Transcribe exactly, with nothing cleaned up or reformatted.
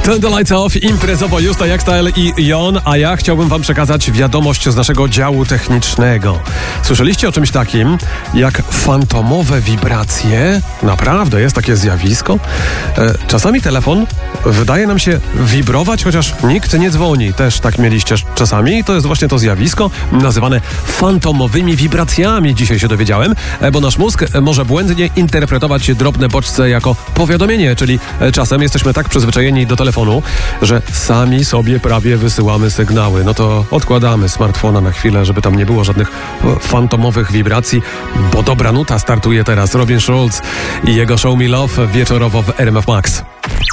Turn the lights off, imprezowo Justa, Jackstyle i Jon, a ja chciałbym wam przekazać wiadomość z naszego działu technicznego. Słyszeliście o czymś takim jak fantomowe wibracje? Naprawdę jest takie zjawisko? E, czasami telefon wydaje nam się wibrować, chociaż nikt nie dzwoni. Też tak mieliście czasami. To jest właśnie to zjawisko nazywane fantomowymi wibracjami. Dzisiaj się dowiedziałem, e, bo nasz mózg może błędnie interpretować drobne bodźce jako powiadomienie, czyli czasem jesteśmy tak przyzwyczajeni do telefonu, że sami sobie prawie wysyłamy sygnały. No to odkładamy smartfona na chwilę, żeby tam nie było żadnych fantomowych wibracji, bo dobra nuta startuje teraz. Robin Schulz i jego Show Me Love wieczorowo w R M F Max.